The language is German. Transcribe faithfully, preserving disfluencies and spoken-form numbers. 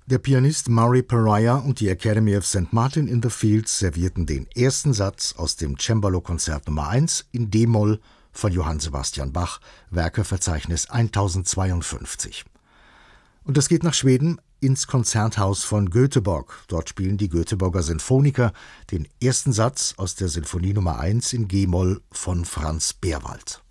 Der Pianist Murray Pariah und die Academy of Saint Martin in the Fields servierten den ersten Satz aus dem Cembalo-Konzert Nummer eins in d-Moll von Johann Sebastian Bach, Werkeverzeichnis tausendzweiundfünfzig. Und es geht nach Schweden ins Konzerthaus von Göteborg. Dort spielen die Göteborger Sinfoniker den ersten Satz aus der Sinfonie Nummer eins in g-Moll von Franz Berwald.